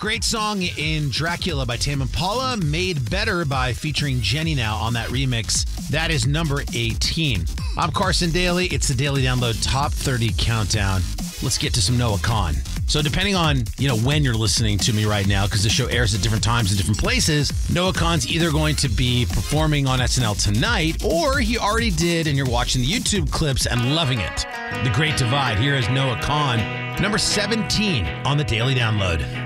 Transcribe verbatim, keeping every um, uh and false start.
great song in Dracula by Tame Impala, Made Better by featuring Jenny now on that remix. That is number eighteen. I'm Carson Daly. It's the Daily Download Top thirty Countdown. Let's get to some Noah Kahan. So depending on, you know, when you're listening to me right now, because the show airs at different times in different places, Noah Kahan's either going to be performing on S N L tonight, or he already did and you're watching the YouTube clips and loving it. The Great Divide. Here is Noah Kahan, number seventeen on the Daily Download.